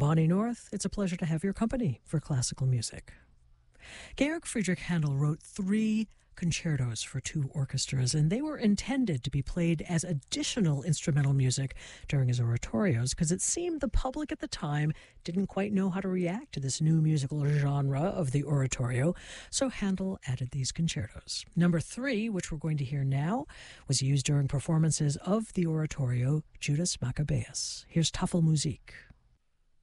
Bonnie North. It's a pleasure to have your company for classical music. Georg Friedrich Handel wrote 3 concertos for 2 orchestras, and they were intended to be played as additional instrumental music during his oratorios because it seemed the public at the time didn't quite know how to react to this new musical genre of the oratorio, so Handel added these concertos. Number 3, which we're going to hear now, was used during performances of the oratorio Judas Maccabeus. Here's Tafelmusik.